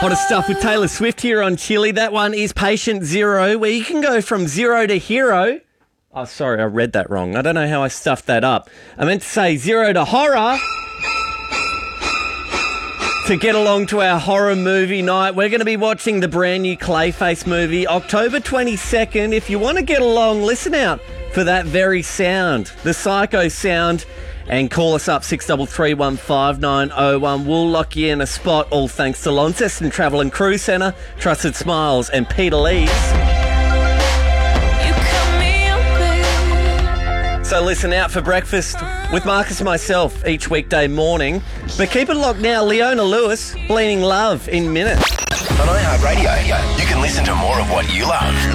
Hottest stuff with Taylor Swift here on Chili. That one is Patient Zero, where you can go from zero to hero. Oh, sorry, I read that wrong. I don't know how I stuffed that up. I meant to say zero to horror. To get along to our horror movie night, we're going to be watching the brand new Clayface movie, October 22nd. If you want to get along, listen out for that very sound, the Psycho sound, and call us up 63315901. We'll lock you in a spot, all thanks to Launceston Travel and Cruise Centre, Trusted Smiles, and Peter Lees. So listen out for breakfast with Marcus and myself each weekday morning. But keep it locked now. Leona Lewis, Bleeding Love in minutes. On iHeartRadio, you can listen to more of what you love.